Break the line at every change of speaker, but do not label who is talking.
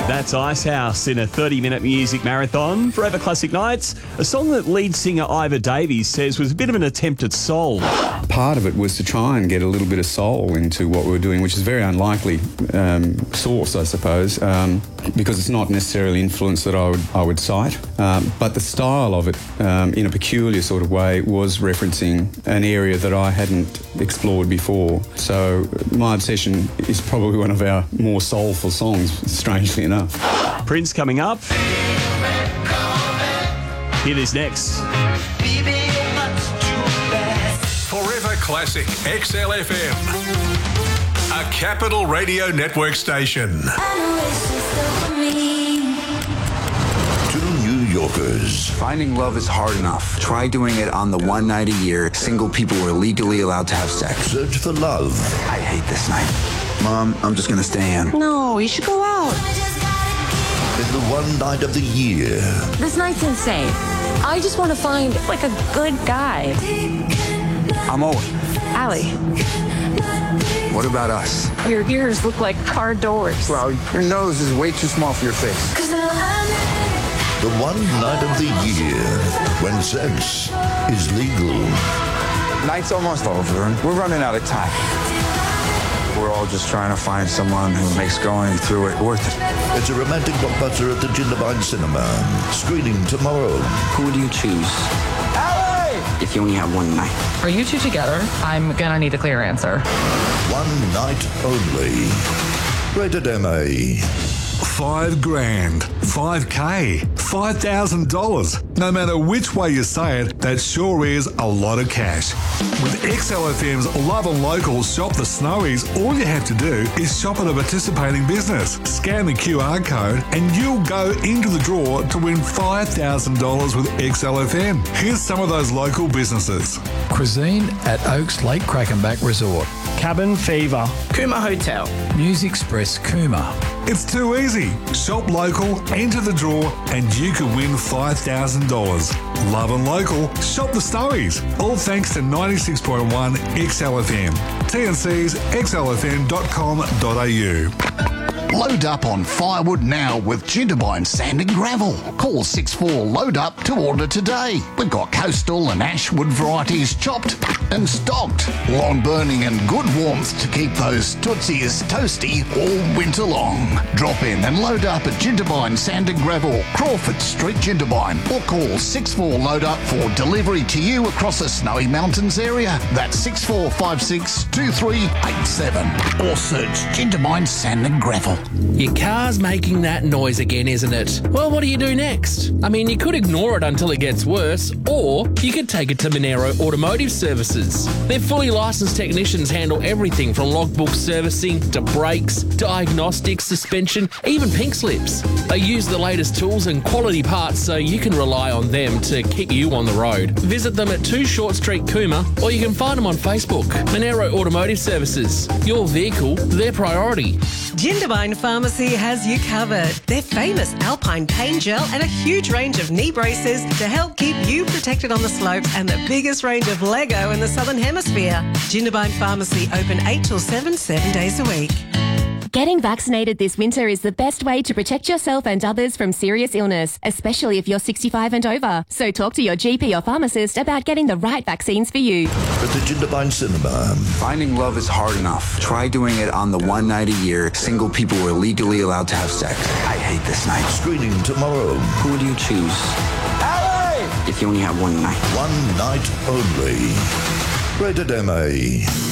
That's Icehouse in a 30-minute music marathon. Forever Classic Nights, a song that lead singer Ivor Davies says was a bit of an attempt at soul.
Part of it was to try and get a little bit of soul into what we were doing, which is a very unlikely source, I suppose, because it's not necessarily influence that I would cite. But the style of it, in a peculiar sort of way, was referencing an area that I hadn't explored before. So My Obsession is probably one of our more soulful songs, strangely enough.
Prince coming up. Here it is next.
Forever Classic XLFM, a Capital Radio Network station.
To New Yorkers.
Finding love is hard enough. Try doing it on the one night a year single people are legally allowed to have sex.
Search for love.
I hate this night. Mom, I'm just gonna stay in.
No, you should go out.
In the one night of the year.
This night's insane. I just want to find, like, a good guy.
I'm Owen.
Allie,
What about us?
your ears look like car doors.
Well, your nose is way too small for your face.
The one night of the year when sex is legal.
Night's almost over, and we're running out of time. We're all just trying to find someone who makes going through it worth it.
It's a romantic blockbuster at the Jindabyne Cinema. Screening tomorrow.
Who would you choose? Allie! If you only have one night.
Are you two together? I'm gonna need a clear answer.
One night only. Rated MA.
$5,000, $5K, $5,000. No matter which way you say it, that sure is a lot of cash. With XLFM's Love and Local Shop the Snowies, all you have to do is shop at a participating business, scan the QR code, and you'll go into the draw to win $5,000 with XLFM. Here's some of those local businesses.
Cuisine at Oaks Lake Krakenback Resort.
Cabin Fever.
Kuma Hotel.
Music Express Kuma.
It's too easy. Shop local, enter the draw, and you could win $5,000. Love and Local, shop the Snowies. All thanks to 96.1 XLFM. TNC's xlfm.com.au.
Load up on firewood now with Jindabyne Sand and Gravel. Call 64-LOAD-UP to order today. We've got coastal and ashwood varieties chopped and stocked. Lawn burning and good warmth to keep those tootsies toasty all winter long. Drop in and load up at Jindabyne Sand and Gravel, Crawford Street, Jindabyne, or call 64-LOAD-UP for delivery to you across the Snowy Mountains area. That's 6456-2387. Or search Jindabyne Sand and Gravel.
Your car's making that noise again, isn't it? Well, what do you do next? I mean, you could ignore it until it gets worse, or you could take it to Monero Automotive Services. Their fully licensed technicians handle everything from logbook servicing to brakes, diagnostics, suspension, even pink slips. They use the latest tools and quality parts so you can rely on them to keep you on the road. Visit them at 2 Short Street, Cooma, or you can find them on Facebook. Monero Automotive Services. Your vehicle, their priority.
Jindabyne Pharmacy has you covered. Their famous Alpine pain gel and a huge range of knee braces to help keep you protected on the slopes and the biggest range of Lego in the Southern Hemisphere. Jindabyne Pharmacy open 8 till 7 days a week.
Getting vaccinated this winter is the best way to protect yourself and others from serious illness, especially if you're 65 and over. So talk to your GP or pharmacist about getting the right vaccines for you.
At the Jindabyne Cinema.
Finding love is hard enough. Try doing it on the one night a year single people are legally allowed to have sex. I hate this night.
Screening tomorrow.
Who would you choose? Allie! If you only have one night.
One night only. Rated MA.